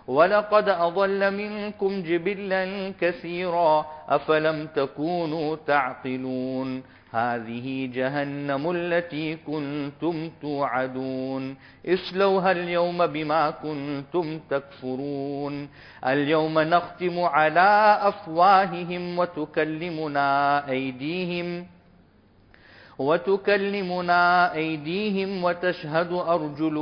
ولقد أضل منكم جبلا كثيرا أفلم تكونوا تعقلون هذه جهنم التي كنتم توعدون اصلوها اليوم بما كنتم تكفرون اليوم نختم على أفواههم وتكلمنا أيديهم وتشهد أرجلهم